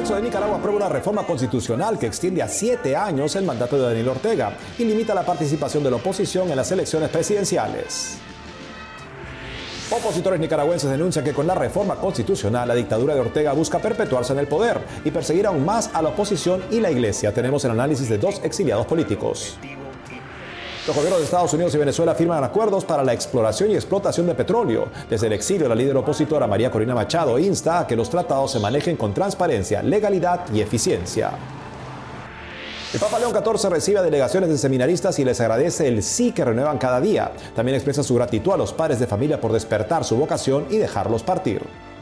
Congreso de Nicaragua aprueba una reforma constitucional que extiende a 7 años el mandato de Daniel Ortega y limita la participación de la oposición en las elecciones presidenciales. Opositores nicaragüenses denuncian que con la reforma constitucional la dictadura de Ortega busca perpetuarse en el poder y perseguir aún más a la oposición y la iglesia. Tenemos el análisis de 2 exiliados políticos. Los gobiernos de Estados Unidos y Venezuela firman acuerdos para la exploración y explotación de petróleo. Desde el exilio, la líder opositora María Corina Machado insta a que los tratados se manejen con transparencia, legalidad y eficiencia. El Papa León XIV recibe a delegaciones de seminaristas y les agradece el sí que renuevan cada día. También expresa su gratitud a los padres de familia por despertar su vocación y dejarlos partir.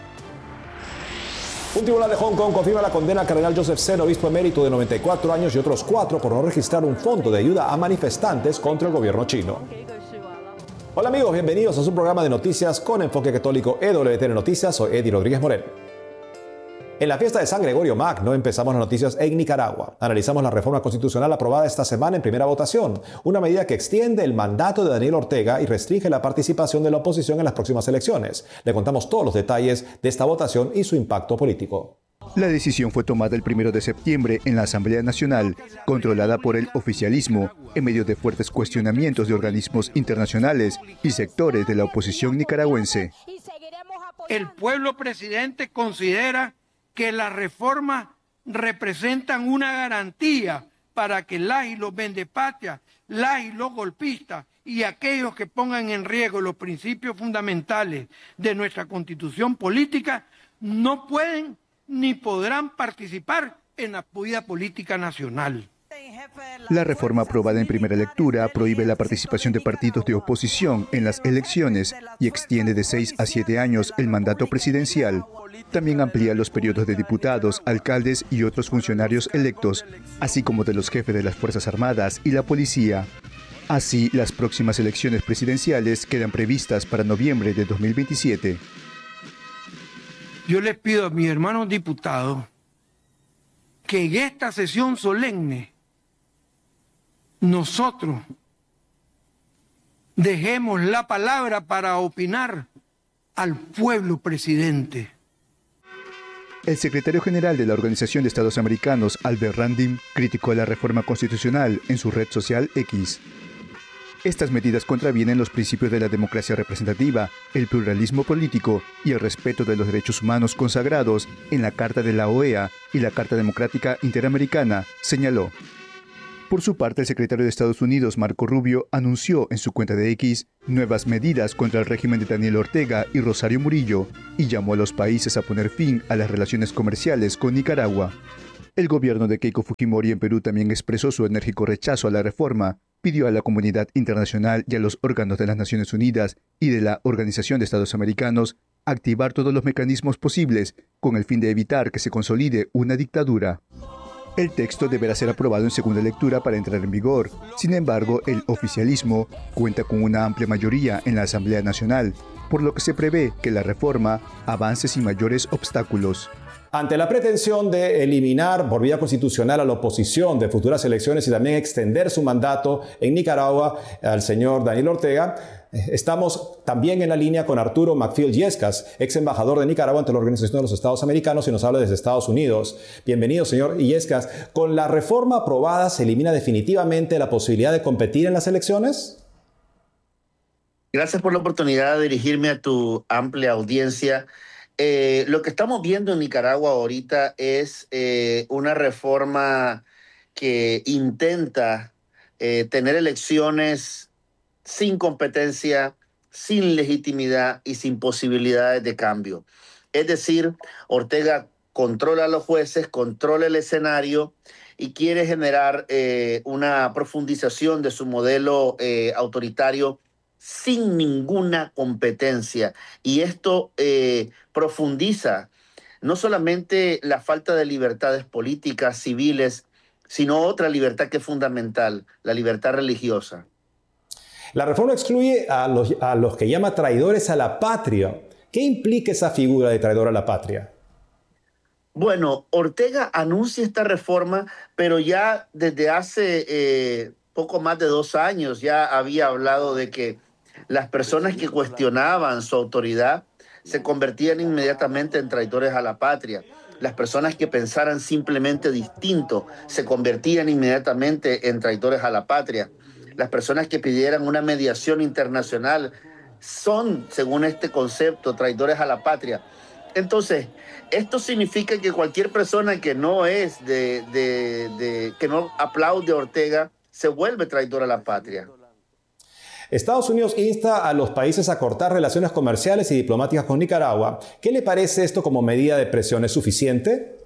Un tribunal de Hong Kong confirma la condena al cardenal Joseph Zen, obispo emérito de 94 años y otros 4 por no registrar un fondo de ayuda a manifestantes contra el gobierno chino. Hola amigos, bienvenidos a su programa de noticias con enfoque católico EWTN Noticias. Soy Eddie Rodríguez Moreno. En la fiesta de San Gregorio Magno empezamos las noticias en Nicaragua. Analizamos la reforma constitucional aprobada esta semana en primera votación, una medida que extiende el mandato de Daniel Ortega y restringe la participación de la oposición en las próximas elecciones. Le contamos todos los detalles de esta votación y su impacto político. La decisión fue tomada el 1 de septiembre en la Asamblea Nacional, controlada por el oficialismo, en medio de fuertes cuestionamientos de organismos internacionales y sectores de la oposición nicaragüense. El pueblo presidente considera que las reformas representan una garantía para que las y los vendepatrias, las y los golpistas y aquellos que pongan en riesgo los principios fundamentales de nuestra constitución política no pueden ni podrán participar en la vida política nacional. La reforma aprobada en primera lectura prohíbe la participación de partidos de oposición en las elecciones y extiende de 6 a 7 años el mandato presidencial. También amplía los periodos de diputados, alcaldes y otros funcionarios electos, así como de los jefes de las Fuerzas Armadas y la policía. Así, las próximas elecciones presidenciales quedan previstas para noviembre de 2027. Yo les pido a mis hermanos diputados que en esta sesión solemne nosotros dejemos la palabra para opinar al pueblo presidente. El secretario general de la Organización de Estados Americanos, Albert Randim, criticó la reforma constitucional en su red social X. Estas medidas contravienen los principios de la democracia representativa, el pluralismo político y el respeto de los derechos humanos consagrados en la Carta de la OEA y la Carta Democrática Interamericana, señaló. Por su parte, el secretario de Estados Unidos, Marco Rubio, anunció en su cuenta de X nuevas medidas contra el régimen de Daniel Ortega y Rosario Murillo y llamó a los países a poner fin a las relaciones comerciales con Nicaragua. El gobierno de Keiko Fujimori en Perú también expresó su enérgico rechazo a la reforma, pidió a la comunidad internacional y a los órganos de las Naciones Unidas y de la Organización de Estados Americanos activar todos los mecanismos posibles con el fin de evitar que se consolide una dictadura. El texto deberá ser aprobado en segunda lectura para entrar en vigor. Sin embargo, el oficialismo cuenta con una amplia mayoría en la Asamblea Nacional, por lo que se prevé que la reforma avance sin mayores obstáculos. Ante la pretensión de eliminar por vía constitucional a la oposición de futuras elecciones y también extender su mandato en Nicaragua al señor Daniel Ortega, estamos también en la línea con Arturo Macfield Illescas, ex embajador de Nicaragua ante la Organización de los Estados Americanos y nos habla desde Estados Unidos. Bienvenido, señor Illescas. ¿Con la reforma aprobada se elimina definitivamente la posibilidad de competir en las elecciones? Gracias por la oportunidad de dirigirme a tu amplia audiencia. Lo que estamos viendo en Nicaragua ahorita es una reforma que intenta tener elecciones sin competencia, sin legitimidad y sin posibilidades de cambio. Es decir, Ortega controla a los jueces, controla el escenario y quiere generar una profundización de su modelo autoritario sin ninguna competencia. Y esto profundiza no solamente la falta de libertades políticas, civiles, sino otra libertad que es fundamental, la libertad religiosa. La reforma excluye a los que llama traidores a la patria. ¿Qué implica esa figura de traidor a la patria? Bueno, Ortega anuncia esta reforma, pero ya desde hace poco más de 2 años ya había hablado de que las personas que cuestionaban su autoridad se convertían inmediatamente en traidores a la patria. Las personas que pensaran simplemente distinto se convertían inmediatamente en traidores a la patria. Las personas que pidieran una mediación internacional son, según este concepto, traidores a la patria. Entonces, esto significa que cualquier persona que no es que no aplaude a Ortega se vuelve traidor a la patria. Estados Unidos insta a los países a cortar relaciones comerciales y diplomáticas con Nicaragua. ¿Qué le parece esto como medida de presión? ¿Es suficiente?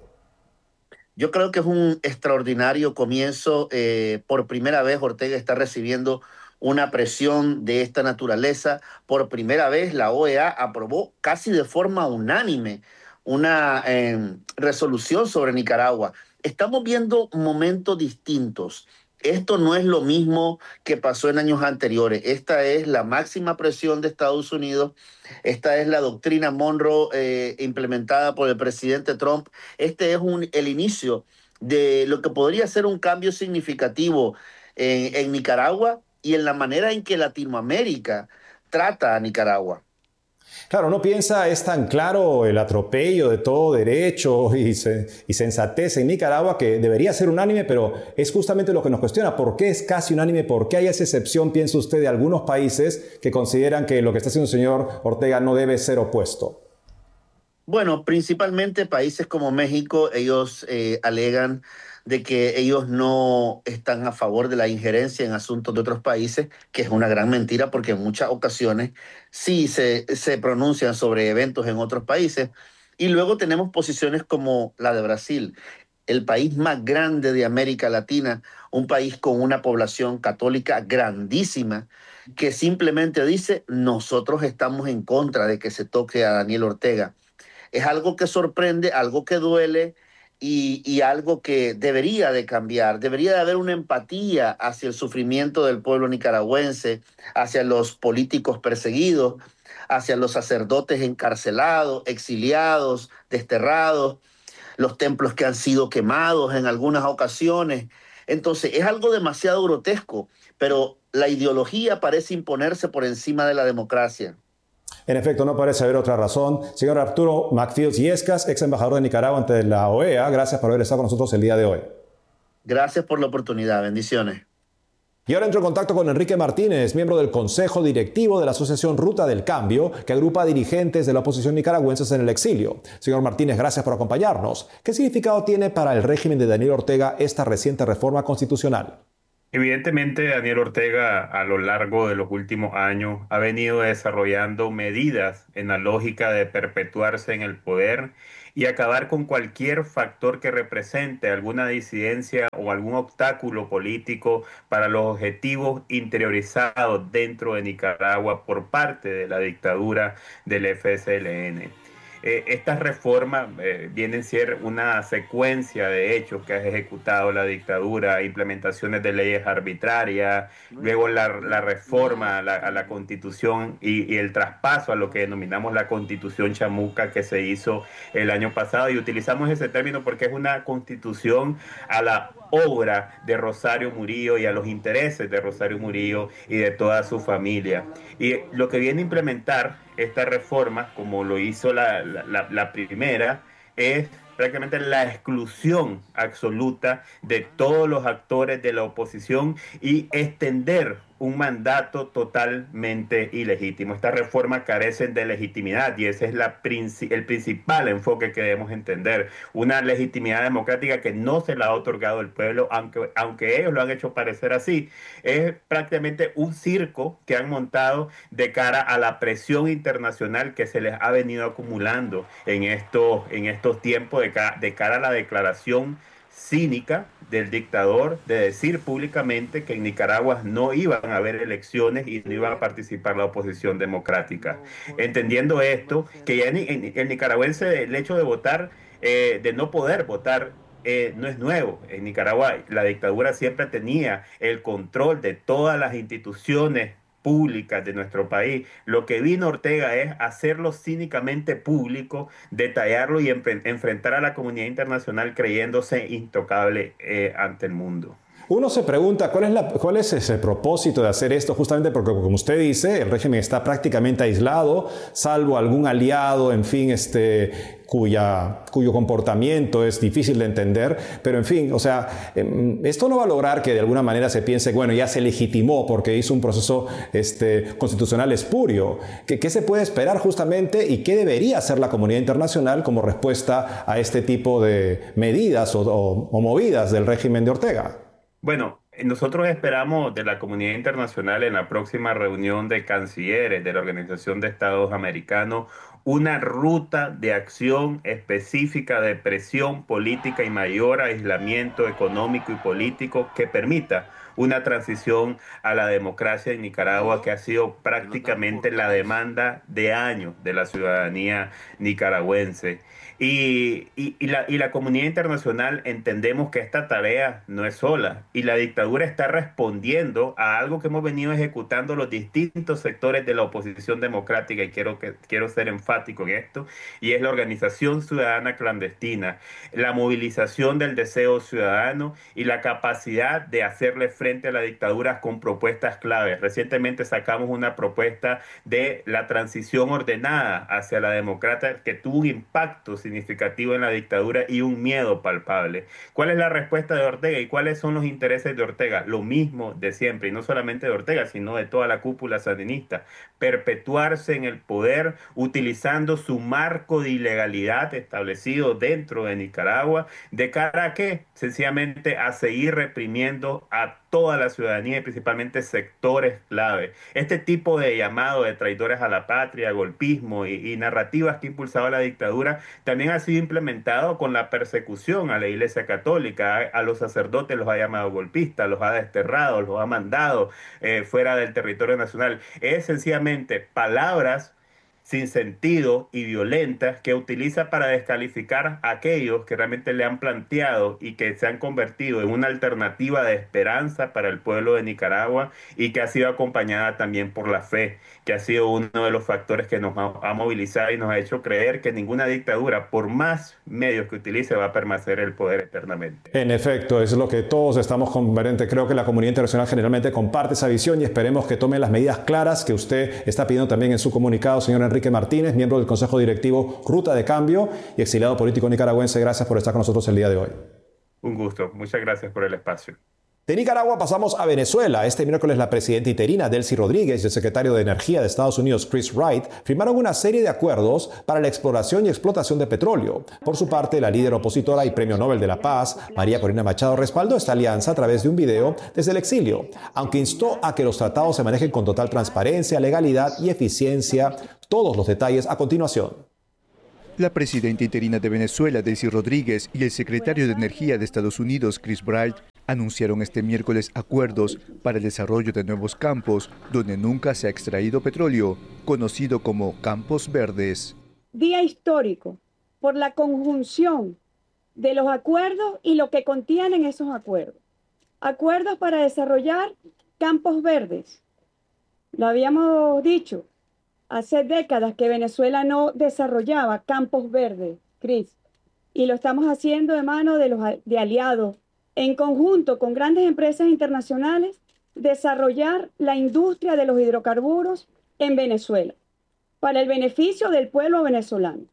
Yo creo que es un extraordinario comienzo. Por primera vez Ortega está recibiendo una presión de esta naturaleza. Por primera vez la OEA aprobó casi de forma unánime una resolución sobre Nicaragua. Estamos viendo momentos distintos. Esto no es lo mismo que pasó en años anteriores. Esta es la máxima presión de Estados Unidos. Esta es la doctrina Monroe implementada por el presidente Trump. Este es el inicio de lo que podría ser un cambio significativo en Nicaragua y en la manera en que Latinoamérica trata a Nicaragua. Claro, uno piensa, es tan claro el atropello de todo derecho y sensatez en Nicaragua que debería ser unánime, pero es justamente lo que nos cuestiona. ¿Por qué es casi unánime? ¿Por qué hay esa excepción, piensa usted, de algunos países que consideran que lo que está haciendo el señor Ortega no debe ser opuesto? Bueno, principalmente países como México, ellos alegan de que ellos no están a favor de la injerencia en asuntos de otros países, que es una gran mentira porque en muchas ocasiones sí se pronuncian sobre eventos en otros países. Y luego tenemos posiciones como la de Brasil, el país más grande de América Latina, un país con una población católica grandísima, que simplemente dice, nosotros estamos en contra de que se toque a Daniel Ortega. Es algo que sorprende, algo que duele y algo que debería de cambiar. Debería de haber una empatía hacia el sufrimiento del pueblo nicaragüense, hacia los políticos perseguidos, hacia los sacerdotes encarcelados, exiliados, desterrados, los templos que han sido quemados en algunas ocasiones. Entonces, es algo demasiado grotesco, pero la ideología parece imponerse por encima de la democracia. En efecto, no parece haber otra razón. Señor Arturo McFields Yescas, ex embajador de Nicaragua ante la OEA, gracias por haber estado con nosotros el día de hoy. Gracias por la oportunidad. Bendiciones. Y ahora entro en contacto con Enrique Martínez, miembro del Consejo Directivo de la Asociación Ruta del Cambio, que agrupa a dirigentes de la oposición nicaragüenses en el exilio. Señor Martínez, gracias por acompañarnos. ¿Qué significado tiene para el régimen de Daniel Ortega esta reciente reforma constitucional? Evidentemente, Daniel Ortega a lo largo de los últimos años ha venido desarrollando medidas en la lógica de perpetuarse en el poder y acabar con cualquier factor que represente alguna disidencia o algún obstáculo político para los objetivos interiorizados dentro de Nicaragua por parte de la dictadura del FSLN. Estas reformas vienen a ser una secuencia de hechos que ha ejecutado la dictadura, implementaciones de leyes arbitrarias, luego la reforma a la Constitución y el traspaso a lo que denominamos la Constitución chamuca que se hizo el año pasado. Y utilizamos ese término porque es una constitución a la obra de Rosario Murillo y a los intereses de Rosario Murillo y de toda su familia. Y lo que viene a implementar esta reforma, como lo hizo la primera, es prácticamente la exclusión absoluta de todos los actores de la oposición y extender un mandato totalmente ilegítimo. Estas reformas carecen de legitimidad y ese es el principal enfoque que debemos entender. Una legitimidad democrática que no se la ha otorgado el pueblo, aunque ellos lo han hecho parecer así. Es prácticamente un circo que han montado de cara a la presión internacional que se les ha venido acumulando en estos tiempos de cara a la declaración cínica del dictador de decir públicamente que en Nicaragua no iban a haber elecciones y no iba a participar la oposición democrática. Entendiendo esto, que ya en el nicaragüense el hecho de votar, de no poder votar, no es nuevo. En Nicaragua la dictadura siempre tenía el control de todas las instituciones públicas de nuestro país. Lo que vino Ortega es hacerlo cínicamente público, detallarlo y enfrentar a la comunidad internacional creyéndose intocable ante el mundo. Uno se pregunta cuál es ese propósito de hacer esto, justamente porque, como usted dice, el régimen está prácticamente aislado, salvo algún aliado, en fin, cuyo comportamiento es difícil de entender, pero en fin, o sea, esto no va a lograr que de alguna manera se piense, bueno, ya se legitimó porque hizo un proceso constitucional espurio. ¿Qué se puede esperar justamente y qué debería hacer la comunidad internacional como respuesta a este tipo de medidas o movidas del régimen de Ortega? Bueno, nosotros esperamos de la comunidad internacional en la próxima reunión de cancilleres de la Organización de Estados Americanos una ruta de acción específica de presión política y mayor aislamiento económico y político que permita una transición a la democracia en Nicaragua, que ha sido prácticamente la demanda de años de la ciudadanía nicaragüense. Y la comunidad internacional entendemos que esta tarea no es sola y la dictadura está respondiendo a algo que hemos venido ejecutando los distintos sectores de la oposición democrática, y quiero ser enfático en esto, y es la organización ciudadana clandestina, la movilización del deseo ciudadano y la capacidad de hacerle frente a la dictadura con propuestas claves. Recientemente sacamos una propuesta de la transición ordenada hacia la democracia que tuvo un impacto significativo en la dictadura y un miedo palpable. ¿Cuál es la respuesta de Ortega y cuáles son los intereses de Ortega? Lo mismo de siempre, y no solamente de Ortega, sino de toda la cúpula sandinista: perpetuarse en el poder utilizando su marco de ilegalidad establecido dentro de Nicaragua. ¿De cara a qué? Sencillamente a seguir reprimiendo a toda la ciudadanía y principalmente sectores clave. Este tipo de llamado de traidores a la patria, golpismo y narrativas que ha impulsado la dictadura también ha sido implementado con la persecución a la Iglesia Católica. A los sacerdotes los ha llamado golpistas, los ha desterrado, los ha mandado fuera del territorio nacional. Es sencillamente palabras sin sentido y violentas que utiliza para descalificar a aquellos que realmente le han planteado y que se han convertido en una alternativa de esperanza para el pueblo de Nicaragua, y que ha sido acompañada también por la fe, que ha sido uno de los factores que nos ha movilizado y nos ha hecho creer que ninguna dictadura, por más medios que utilice, va a permanecer el poder eternamente. En efecto, es lo que todos estamos convergentes. Creo que la comunidad internacional generalmente comparte esa visión y esperemos que tome las medidas claras que usted está pidiendo también en su comunicado, señor Enrique Martínez, miembro del Consejo Directivo Ruta de Cambio y exiliado político nicaragüense. Gracias por estar con nosotros el día de hoy. Un gusto. Muchas gracias por el espacio. De Nicaragua pasamos a Venezuela. Este miércoles la presidenta interina Delcy Rodríguez y el secretario de Energía de Estados Unidos Chris Wright firmaron una serie de acuerdos para la exploración y explotación de petróleo. Por su parte, la líder opositora y Premio Nobel de la Paz, María Corina Machado, respaldó esta alianza a través de un video desde el exilio, aunque instó a que los tratados se manejen con total transparencia, legalidad y eficiencia. Todos los detalles a continuación. La presidenta interina de Venezuela, Delcy Rodríguez, y el secretario de Energía de Estados Unidos, Chris Wright, anunciaron este miércoles acuerdos para el desarrollo de nuevos campos donde nunca se ha extraído petróleo, conocido como Campos Verdes. Día histórico por la conjunción de los acuerdos y lo que contienen esos acuerdos. Acuerdos para desarrollar campos verdes. Lo habíamos dicho, hace décadas que Venezuela no desarrollaba campos verdes, Cris, y lo estamos haciendo de mano de aliados, en conjunto con grandes empresas internacionales, desarrollar la industria de los hidrocarburos en Venezuela, para el beneficio del pueblo venezolano.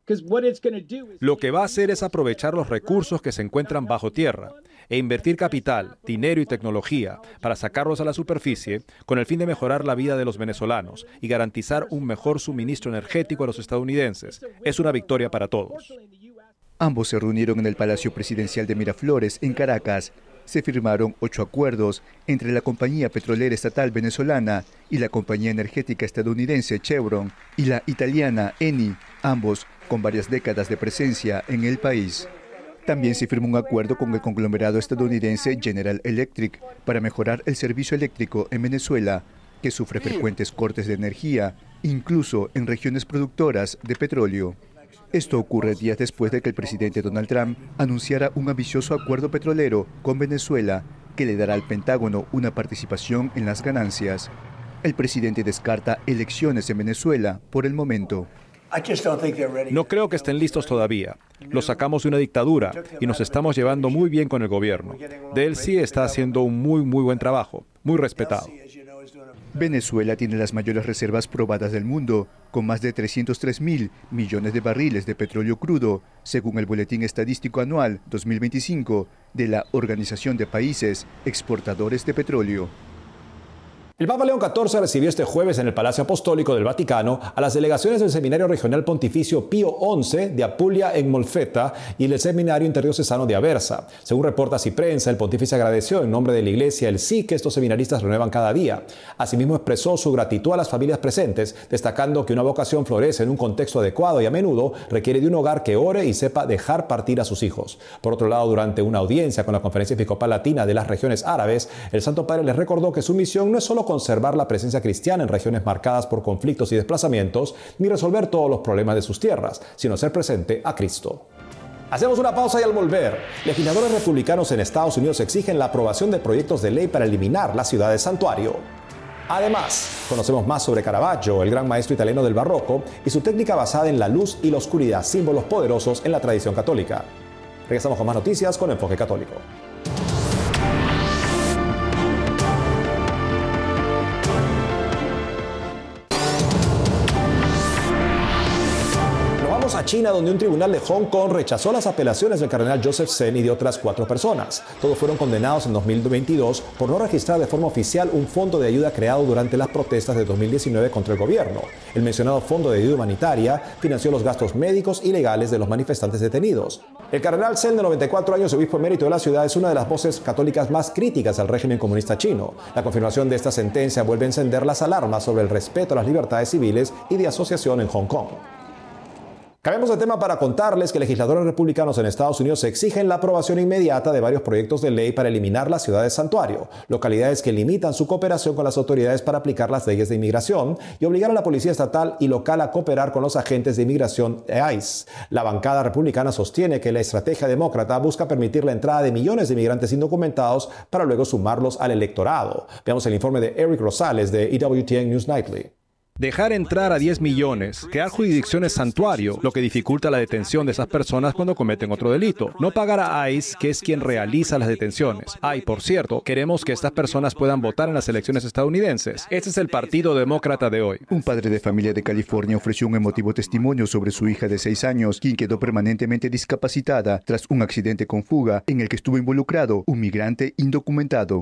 Lo que va a hacer es aprovechar los recursos que se encuentran bajo tierra e invertir capital, dinero y tecnología para sacarlos a la superficie con el fin de mejorar la vida de los venezolanos y garantizar un mejor suministro energético a los estadounidenses. Es una victoria para todos. Ambos se reunieron en el Palacio Presidencial de Miraflores, en Caracas. Se firmaron 8 acuerdos entre la compañía petrolera estatal venezolana y la compañía energética estadounidense Chevron y la italiana Eni, ambos con varias décadas de presencia en el país. También se firmó un acuerdo con el conglomerado estadounidense General Electric para mejorar el servicio eléctrico en Venezuela, que sufre frecuentes cortes de energía, incluso en regiones productoras de petróleo. Esto ocurre días después de que el presidente Donald Trump anunciara un ambicioso acuerdo petrolero con Venezuela que le dará al Pentágono una participación en las ganancias. El presidente descarta elecciones en Venezuela por el momento. No creo que estén listos todavía. Los sacamos de una dictadura y nos estamos llevando muy bien con el gobierno. Delcy está haciendo un muy buen trabajo, muy respetado. Venezuela tiene las mayores reservas probadas del mundo, con más de 303.000 millones de barriles de petróleo crudo, según el Boletín Estadístico Anual 2025 de la Organización de Países Exportadores de Petróleo. El Papa León XIV recibió este jueves en el Palacio Apostólico del Vaticano a las delegaciones del Seminario Regional Pontificio Pío XI de Apulia en Molfetta y el Seminario Interdiocesano de Aversa. Según reporta Ciprensa, el pontífice agradeció en nombre de la Iglesia el sí que estos seminaristas renuevan cada día. Asimismo expresó su gratitud a las familias presentes, destacando que una vocación florece en un contexto adecuado y a menudo requiere de un hogar que ore y sepa dejar partir a sus hijos. Por otro lado, durante una audiencia con la Conferencia Episcopal Latina de las Regiones Árabes, el Santo Padre les recordó que su misión no es solo conservar la presencia cristiana en regiones marcadas por conflictos y desplazamientos, ni resolver todos los problemas de sus tierras, sino hacer presente a Cristo. Hacemos una pausa y al volver, legisladores republicanos en Estados Unidos exigen la aprobación de proyectos de ley para eliminar la ciudad de santuario. Además, conocemos más sobre Caravaggio, el gran maestro italiano del barroco, y su técnica basada en la luz y la oscuridad, símbolos poderosos en la tradición católica. Regresamos con más noticias con Enfoque Católico. A China, donde un tribunal de Hong Kong rechazó las apelaciones del cardenal Joseph Zen y de otras 4 personas. Todos fueron condenados en 2022 por no registrar de forma oficial un fondo de ayuda creado durante las protestas de 2019 contra el gobierno. El mencionado fondo de ayuda humanitaria financió los gastos médicos y legales de los manifestantes detenidos. El cardenal Zen, de 94 años, obispo emérito de la ciudad, es una de las voces católicas más críticas al régimen comunista chino. La confirmación de esta sentencia vuelve a encender las alarmas sobre el respeto a las libertades civiles y de asociación en Hong Kong. Cambiamos de tema para contarles que legisladores republicanos en Estados Unidos exigen la aprobación inmediata de varios proyectos de ley para eliminar las ciudades santuario, localidades que limitan su cooperación con las autoridades para aplicar las leyes de inmigración y obligar a la policía estatal y local a cooperar con los agentes de inmigración ICE. La bancada republicana sostiene que la estrategia demócrata busca permitir la entrada de millones de inmigrantes indocumentados para luego sumarlos al electorado. Veamos el informe de Eric Rosales de EWTN News Nightly. Dejar entrar a 10 millones, crear jurisdicciones santuario, lo que dificulta la detención de esas personas cuando cometen otro delito. No pagar a ICE, que es quien realiza las detenciones. Por cierto, queremos que estas personas puedan votar en las elecciones estadounidenses. Este es el Partido Demócrata de hoy. Un padre de familia de California ofreció un emotivo testimonio sobre su hija de 6 años, quien quedó permanentemente discapacitada tras un accidente con fuga en el que estuvo involucrado un migrante indocumentado.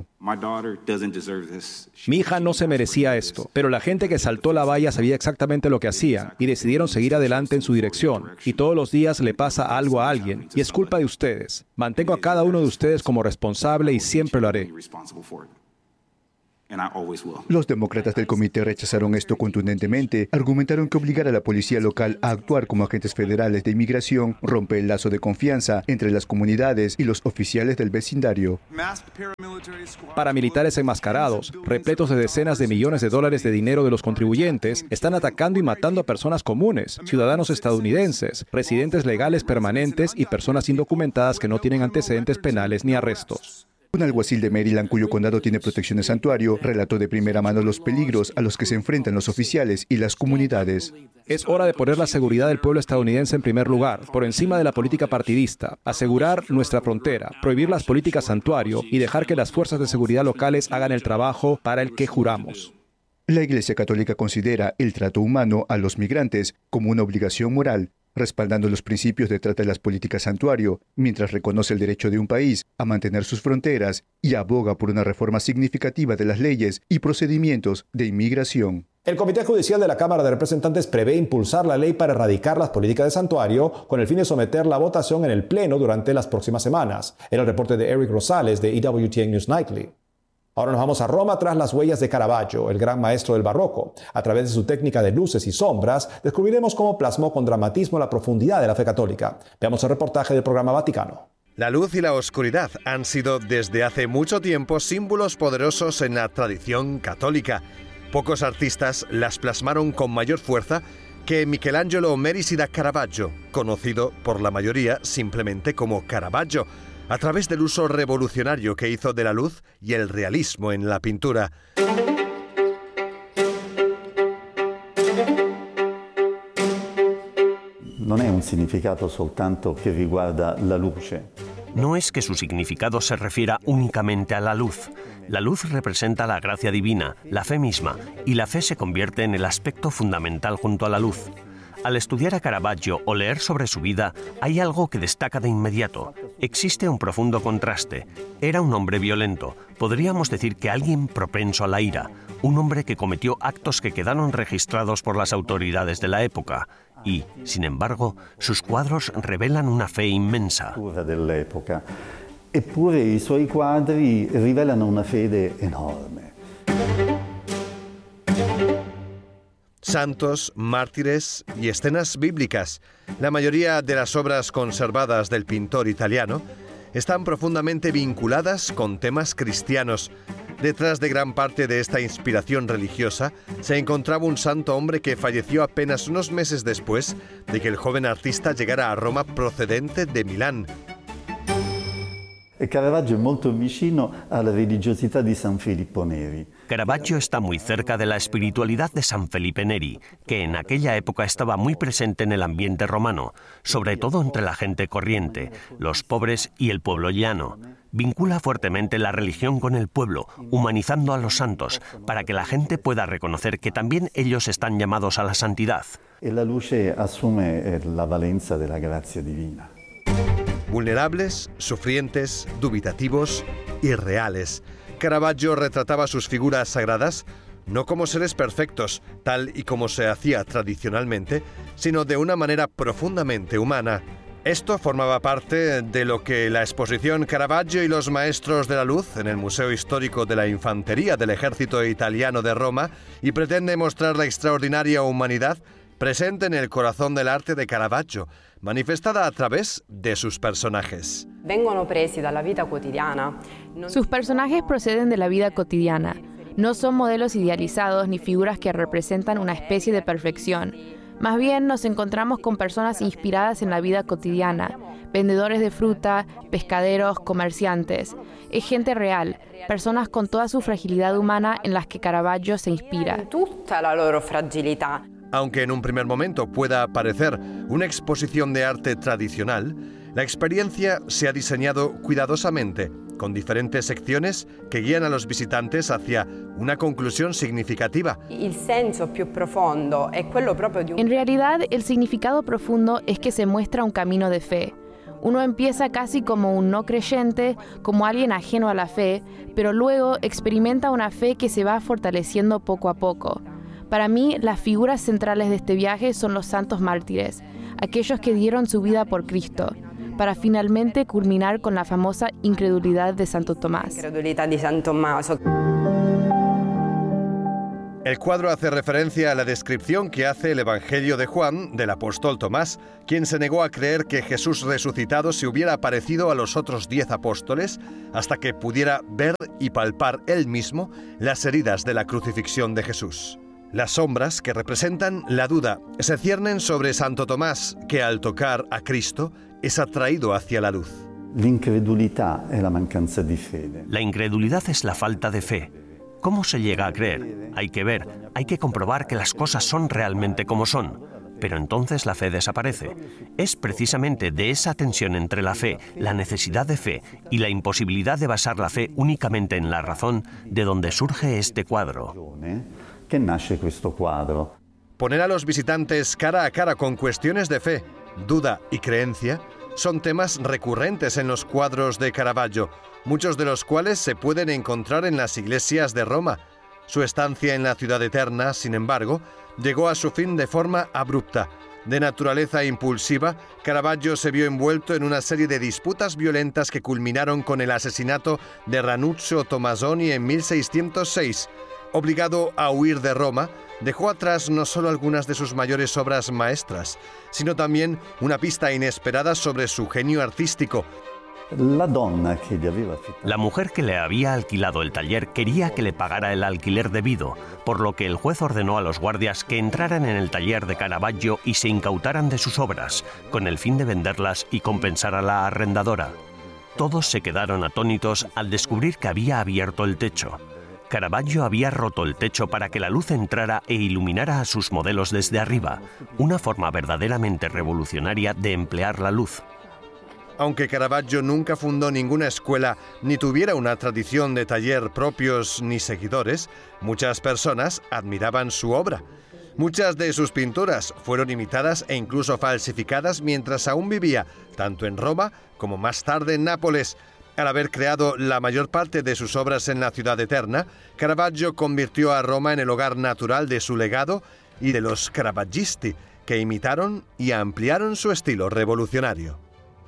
Mi hija no se merecía esto, pero la gente que saltó la valla sabía exactamente lo que hacían y decidieron seguir adelante en su dirección. Y todos los días le pasa algo a alguien y es culpa de ustedes. Mantengo a cada uno de ustedes como responsable y siempre lo haré. Los demócratas del comité rechazaron esto contundentemente. Argumentaron que obligar a la policía local a actuar como agentes federales de inmigración rompe el lazo de confianza entre las comunidades y los oficiales del vecindario. Paramilitares enmascarados, repletos de decenas de millones de dólares de dinero de los contribuyentes, están atacando y matando a personas comunes, ciudadanos estadounidenses, residentes legales permanentes y personas indocumentadas que no tienen antecedentes penales ni arrestos. Un alguacil de Maryland, cuyo condado tiene protección de santuario, relató de primera mano los peligros a los que se enfrentan los oficiales y las comunidades. Es hora de poner la seguridad del pueblo estadounidense en primer lugar, por encima de la política partidista, asegurar nuestra frontera, prohibir las políticas santuario y dejar que las fuerzas de seguridad locales hagan el trabajo para el que juramos. La Iglesia Católica considera el trato humano a los migrantes como una obligación moral, respaldando los principios detrás de las políticas santuario, mientras reconoce el derecho de un país a mantener sus fronteras y aboga por una reforma significativa de las leyes y procedimientos de inmigración. El Comité Judicial de la Cámara de Representantes prevé impulsar la ley para erradicar las políticas de santuario con el fin de someter la votación en el Pleno durante las próximas semanas. Era el reporte de Eric Rosales de EWTN News Nightly. Ahora nos vamos a Roma tras las huellas de Caravaggio, el gran maestro del barroco. A través de su técnica de luces y sombras, descubriremos cómo plasmó con dramatismo la profundidad de la fe católica. Veamos el reportaje del programa Vaticano. La luz y la oscuridad han sido desde hace mucho tiempo símbolos poderosos en la tradición católica. Pocos artistas las plasmaron con mayor fuerza que Michelangelo Merisi da Caravaggio, conocido por la mayoría simplemente como Caravaggio, a través del uso revolucionario que hizo de la luz y el realismo en la pintura. non è un significato soltanto che riguarda la luce. No es que su significado se refiera únicamente a la luz. La luz representa la gracia divina, la fe misma, y la fe se convierte en el aspecto fundamental junto a la luz. Al estudiar a Caravaggio o leer sobre su vida, hay algo que destaca de inmediato. Existe un profundo contraste. Era un hombre violento, podríamos decir que alguien propenso a la ira, un hombre que cometió actos que quedaron registrados por las autoridades de la época. Y, sin embargo, sus cuadros revelan una fe inmensa. Eppure i suoi quadri rivelano una fede enorme. Santos, mártires y escenas bíblicas. La mayoría de las obras conservadas del pintor italiano están profundamente vinculadas con temas cristianos. Detrás de gran parte de esta inspiración religiosa se encontraba un santo hombre que falleció apenas unos meses después de que el joven artista llegara a Roma procedente de Milán. Caravaggio è molto vicino alla religiosità di San Filippo Neri. Caravaggio está muy cerca de la espiritualidad de San Felipe Neri, que en aquella época estaba muy presente en el ambiente romano, sobre todo entre la gente corriente, los pobres y el pueblo llano. Vincula fuertemente la religión con el pueblo, humanizando a los santos, para que la gente pueda reconocer que también ellos están llamados a la santidad. E la luce assume la valenza della grazia divina. Vulnerables, sufrientes, dubitativos, irreales. Caravaggio retrataba sus figuras sagradas no como seres perfectos, tal y como se hacía tradicionalmente, sino de una manera profundamente humana. Esto formaba parte de lo que la exposición Caravaggio y los Maestros de la Luz en el Museo Histórico de la Infantería del Ejército Italiano de Roma y pretende mostrar la extraordinaria humanidad presente en el corazón del arte de Caravaggio, manifestada a través de sus personajes. Sus personajes proceden de la vida cotidiana. No son modelos idealizados ni figuras que representan una especie de perfección. Más bien nos encontramos con personas inspiradas en la vida cotidiana, vendedores de fruta, pescaderos, comerciantes. Es gente real, personas con toda su fragilidad humana en las que Caravaggio se inspira. Aunque en un primer momento pueda parecer una exposición de arte tradicional, la experiencia se ha diseñado cuidadosamente, con diferentes secciones que guían a los visitantes hacia una conclusión significativa. En realidad, el significado profundo es que se muestra un camino de fe. Uno empieza casi como un no creyente, como alguien ajeno a la fe, pero luego experimenta una fe que se va fortaleciendo poco a poco. Para mí, las figuras centrales de este viaje son los santos mártires, aquellos que dieron su vida por Cristo, para finalmente culminar con la famosa incredulidad de Santo Tomás. El cuadro hace referencia a la descripción que hace el Evangelio de Juan del apóstol Tomás, quien se negó a creer que Jesús resucitado se hubiera aparecido a los otros 10 apóstoles hasta que pudiera ver y palpar él mismo las heridas de la crucifixión de Jesús. Las sombras que representan la duda se ciernen sobre Santo Tomás, que al tocar a Cristo es atraído hacia la luz. La incredulidad es la falta de fe. ¿Cómo se llega a creer? Hay que ver, hay que comprobar que las cosas son realmente como son. Pero entonces la fe desaparece. Es precisamente de esa tensión entre la fe, la necesidad de fe y la imposibilidad de basar la fe únicamente en la razón de donde surge este cuadro. Que nace questo quadro. Poner a los visitantes cara a cara con cuestiones de fe, duda y creencia son temas recurrentes en los cuadros de Caravaggio, muchos de los cuales se pueden encontrar en las iglesias de Roma. Su estancia en la ciudad eterna, sin embargo, llegó a su fin de forma abrupta. De naturaleza impulsiva, Caravaggio se vio envuelto en una serie de disputas violentas que culminaron con el asesinato de Ranuccio Tommasoni en 1606. Obligado a huir de Roma, dejó atrás no solo algunas de sus mayores obras maestras, sino también una pista inesperada sobre su genio artístico. La mujer que le había alquilado el taller quería que le pagara el alquiler debido, por lo que el juez ordenó a los guardias que entraran en el taller de Caravaggio y se incautaran de sus obras, con el fin de venderlas y compensar a la arrendadora. Todos se quedaron atónitos al descubrir que había abierto el techo. Caravaggio había roto el techo para que la luz entrara e iluminara a sus modelos desde arriba, una forma verdaderamente revolucionaria de emplear la luz. Aunque Caravaggio nunca fundó ninguna escuela ni tuviera una tradición de taller propios ni seguidores, muchas personas admiraban su obra. Muchas de sus pinturas fueron imitadas e incluso falsificadas mientras aún vivía, tanto en Roma como más tarde en Nápoles. Al haber creado la mayor parte de sus obras en la ciudad eterna, Caravaggio convirtió a Roma en el hogar natural de su legado y de los caravaggisti, que imitaron y ampliaron su estilo revolucionario.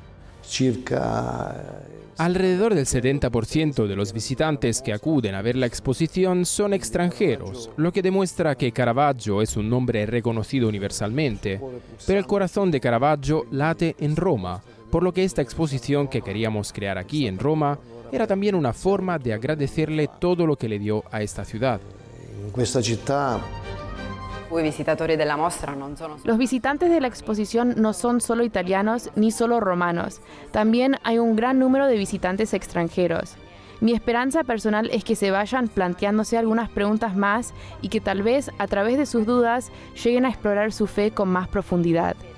Alrededor del 70% de los visitantes que acuden a ver la exposición son extranjeros, lo que demuestra que Caravaggio es un nombre reconocido universalmente, pero el corazón de Caravaggio late en Roma, por lo que esta exposición que queríamos crear aquí en Roma era también una forma de agradecerle todo lo que le dio a esta ciudad. Los visitantes de la exposición no son solo italianos ni solo romanos, también hay un gran número de visitantes extranjeros. Mi esperanza personal es que se vayan planteándose algunas preguntas más y que tal vez a través de sus dudas lleguen a explorar su fe con más profundidad.